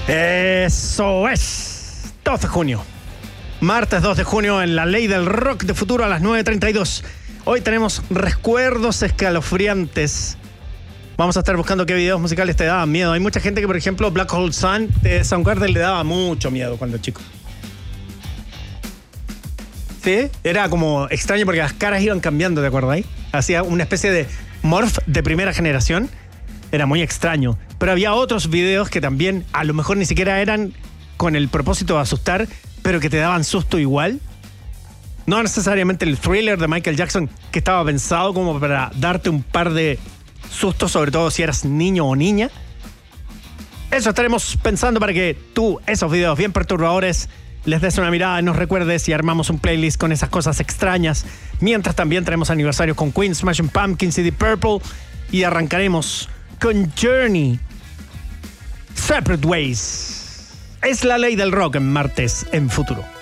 Eso es. 2 de junio. Martes 2 de junio en la Ley del Rock de Futuro a las 9:32. Hoy tenemos recuerdos escalofriantes. Vamos a estar buscando qué videos musicales te daban miedo. Hay mucha gente que, por ejemplo, Black Hole Sun de Soundgarden le daba mucho miedo cuando chico. ¿Sí? Era como extraño porque las caras iban cambiando, ¿te acuerdas? Hacía una especie de morph de primera generación. Era muy extraño. Pero había otros videos que también a lo mejor ni siquiera eran con el propósito de asustar, pero que te daban susto igual. No necesariamente el Thriller de Michael Jackson, que estaba pensado como para darte un par de sustos, sobre todo si eras niño o niña. Eso estaremos pensando para que tú, esos videos bien perturbadores, les des una mirada y nos recuerdes y armamos un playlist con esas cosas extrañas. Mientras también tenemos aniversarios con Queen, Smashing Pumpkins y Deep Purple. Y arrancaremos con Journey, Separate Ways. Es la ley del rock en martes en Futuro.